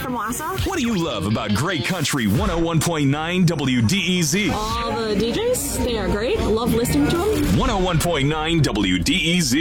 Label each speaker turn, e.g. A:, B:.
A: from Wassa.
B: What do you love about Great Country 101.9 WDEZ?
A: All the DJs, they are great. Love listening to them.
B: 101.9 WDEZ.